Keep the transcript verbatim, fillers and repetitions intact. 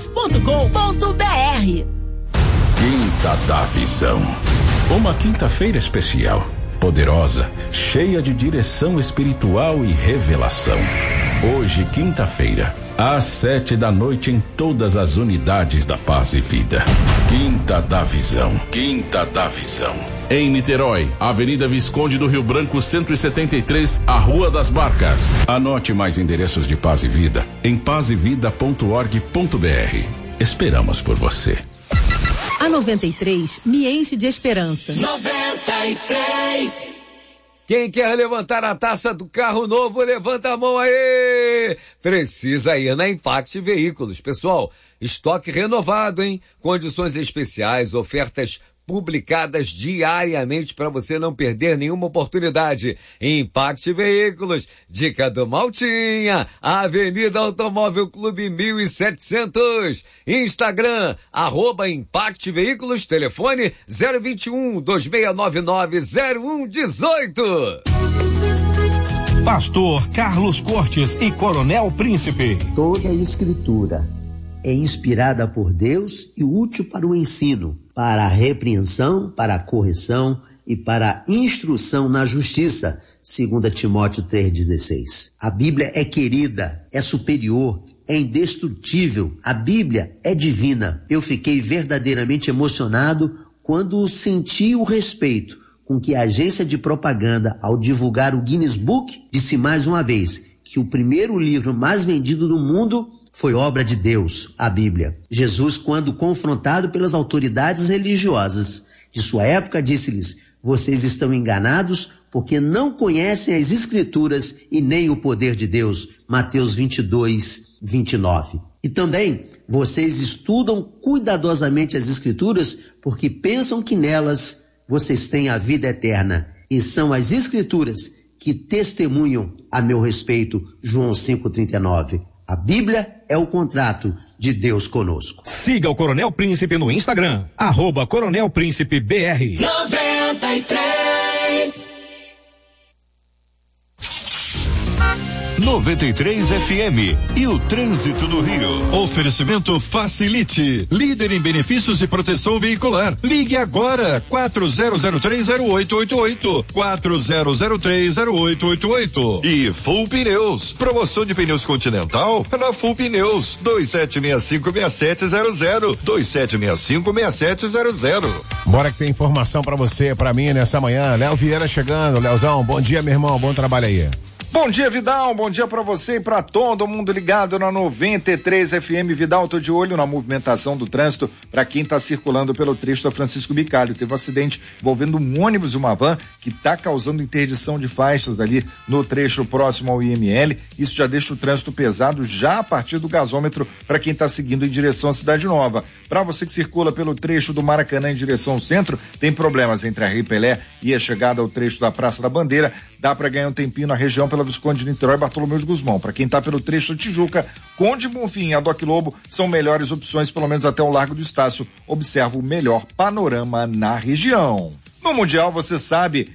ponto com ponto b r. Quinta da Visão. Uma quinta-feira especial, poderosa, cheia de direção espiritual e revelação. Hoje, quinta-feira, às sete da noite, em todas as unidades da Paz e Vida. Quinta da Visão. Quinta da Visão. Em Niterói, Avenida Visconde do Rio Branco, cento e setenta e três, a Rua das Barcas. Anote mais endereços de Paz e Vida em paz e vida ponto org ponto b r. Esperamos por você. A noventa e três me enche de esperança. noventa e três. Quem quer levantar a taça do carro novo, levanta a mão aí. Precisa ir na Impact Veículos. Pessoal, estoque renovado, hein? Condições especiais, ofertas publicadas diariamente para você não perder nenhuma oportunidade. Impact Veículos, dica do Maltinha, Avenida Automóvel Clube mil e setecentos, Instagram, arroba Impact Veículos, telefone zero vinte e um, dois seis nove nove, zero um um oito. Pastor Carlos Cortes e Coronel Príncipe. Toda a escritura é inspirada por Deus e útil para o ensino, para a repreensão, para a correção e para a instrução na justiça, segundo Timóteo três dezesseis. A Bíblia é querida, é superior, é indestrutível. A Bíblia é divina. Eu fiquei verdadeiramente emocionado quando senti o respeito com que a agência de propaganda, ao divulgar o Guinness Book, disse mais uma vez que o primeiro livro mais vendido do mundo foi obra de Deus, a Bíblia. Jesus, quando confrontado pelas autoridades religiosas de sua época, disse-lhes: vocês estão enganados porque não conhecem as Escrituras e nem o poder de Deus. Mateus vinte e dois, vinte e nove. E também, vocês estudam cuidadosamente as Escrituras porque pensam que nelas vocês têm a vida eterna. E são as Escrituras que testemunham a meu respeito. João cinco, trinta e nove. A Bíblia é o contrato de Deus conosco. Siga o Coronel Príncipe no Instagram, arroba Coronel Príncipe B R. noventa e três. noventa e três F M e o trânsito do Rio. Oferecimento Facilite, líder em benefícios e proteção veicular. Ligue agora, quatro zero zero três zero oito oito oito, quatro zero zero três zero oito oito oito. E Full Pneus, promoção de pneus Continental na Full Pneus, dois sete seis cinco seis sete zero zero, dois sete seis cinco seis sete zero zero. Bora que tem informação pra você, pra mim nessa manhã. Léo Vieira chegando. Léozão, bom dia, meu irmão, bom trabalho aí. Bom dia, Vidal, bom dia pra você e pra todo mundo ligado na noventa e três F M. Vidal, tô de olho na movimentação do trânsito pra quem tá circulando pelo trecho da Francisco Bicalho. Teve um acidente envolvendo um ônibus e uma van que tá causando interdição de faixas ali no trecho próximo ao I M L. Isso já deixa o trânsito pesado já a partir do gasômetro pra quem tá seguindo em direção à Cidade Nova. Pra você que circula pelo trecho do Maracanã em direção ao centro, tem problemas entre a Rei Pelé e a chegada ao trecho da Praça da Bandeira. Dá para ganhar um tempinho na região pela Visconde de Niterói e Bartolomeu de Guzmão. Para quem tá pelo trecho da Tijuca, Conde Bonfim e a Doc Lobo são melhores opções, pelo menos até o Largo do Estácio. Observa o melhor panorama na região. No Mundial, você sabe,